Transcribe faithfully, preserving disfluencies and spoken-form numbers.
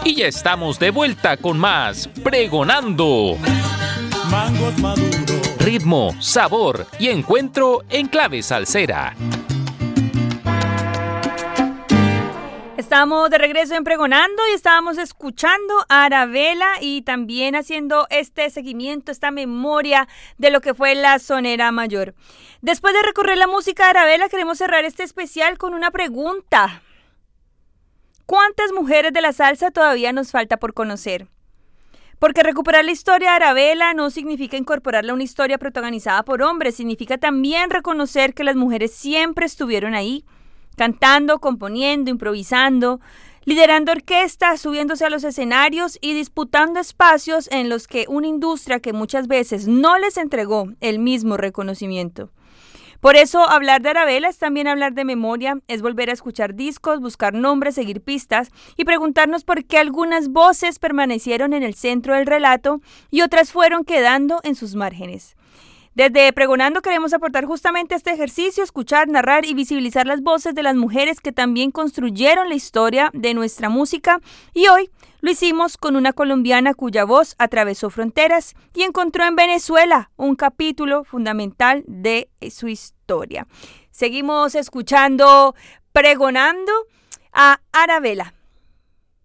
Y ya estamos de vuelta con más Pregonando. Mangos maduros. Ritmo, sabor y encuentro en clave salsera. Estamos de regreso en Pregonando y estábamos escuchando a Arabella y también haciendo este seguimiento, esta memoria de lo que fue la Sonera Mayor. Después de recorrer la música de Arabella, queremos cerrar este especial con una pregunta. ¿Cuántas mujeres de la salsa todavía nos falta por conocer? Porque recuperar la historia de Arabella no significa incorporarla a una historia protagonizada por hombres, significa también reconocer que las mujeres siempre estuvieron ahí, cantando, componiendo, improvisando, liderando orquestas, subiéndose a los escenarios y disputando espacios en los que una industria que muchas veces no les entregó el mismo reconocimiento. Por eso, hablar de Arabella es también hablar de memoria, es volver a escuchar discos, buscar nombres, seguir pistas y preguntarnos por qué algunas voces permanecieron en el centro del relato y otras fueron quedando en sus márgenes. Desde Pregonando queremos aportar justamente este ejercicio, escuchar, narrar y visibilizar las voces de las mujeres que también construyeron la historia de nuestra música y hoy lo hicimos con una colombiana cuya voz atravesó fronteras y encontró en Venezuela un capítulo fundamental de su historia. Seguimos escuchando Pregonando a Arabella.